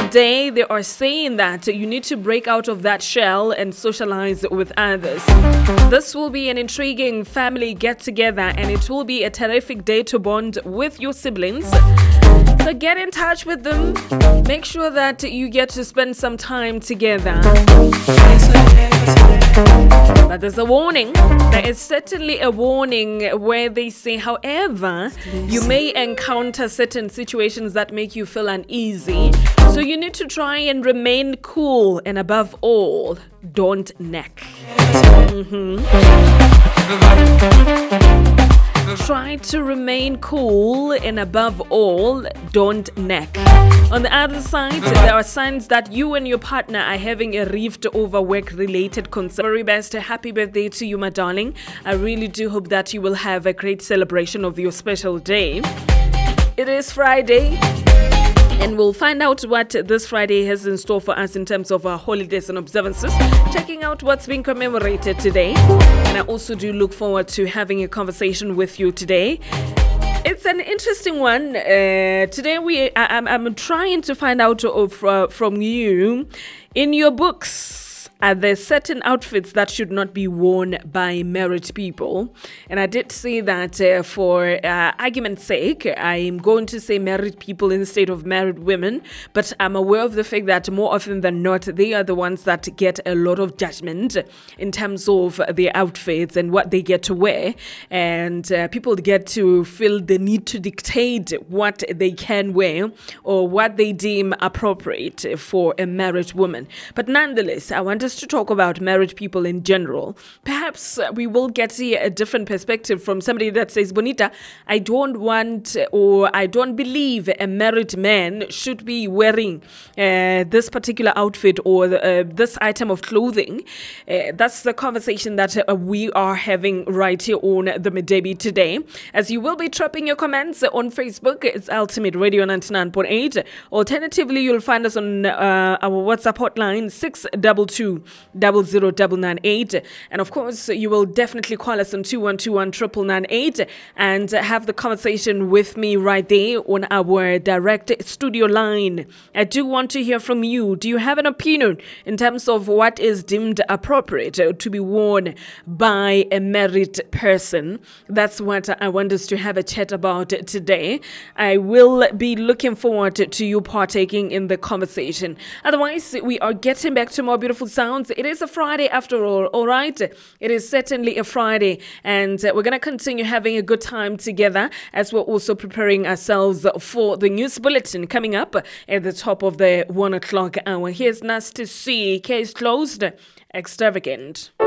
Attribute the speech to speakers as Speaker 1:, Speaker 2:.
Speaker 1: today, they are saying that you need to break out of that shell and socialize with others. This will be an intriguing family get-together, and it will be a terrific day to bond with your siblings. So get in touch with them. Make sure that you get to spend some time together. But there's a warning. There is certainly a warning where they say, however, you may encounter certain situations that make you feel uneasy. So you need to try and remain cool, and above all, don't neck. Try to remain cool, and above all, don't neck. On the other side, there are signs that you and your partner are having a rift over work-related concerns. Very best, happy birthday to you, my darling. I really do hope that you will have a great celebration of your special day. It is Friday, and we'll find out what this Friday has in store for us in terms of our holidays and observances, checking out what's being commemorated today. And I also do look forward to having a conversation with you today. It's an interesting one. Today I'm trying to find out from you, in your books, are there certain outfits that should not be worn by married people? And I did say that for argument's sake, I'm going to say married people instead of married women. But I'm aware of the fact that more often than not, they are the ones that get a lot of judgment in terms of their outfits and what they get to wear. And people get to feel the need to dictate what they can wear or what they deem appropriate for a married woman. But nonetheless, I want us to talk about married people in general. Perhaps we will get a different perspective from somebody that says, Bonita, I don't want or I don't believe a married man should be wearing this particular outfit or this item of clothing. That's the conversation that we are having right here on the Midday today. As you will be dropping your comments on Facebook, it's Ultimate Radio 99.8. Alternatively, you'll find us on our WhatsApp hotline 622-00998, and of course you will definitely call us on 2121-998 and have the conversation with me right there on our direct studio line. I do want to hear from you. Do you have an opinion in terms of what is deemed appropriate to be worn by a married person? That's what I want us to have a chat about today. I will be looking forward to you partaking in the conversation. Otherwise, we are getting back to more beautiful sounds. It is a Friday after all right? It is certainly a Friday, and we're going to continue having a good time together as we're also preparing ourselves for the news bulletin coming up at the top of the 1 o'clock hour. Here's Nasty C, Case Closed, Extravagant.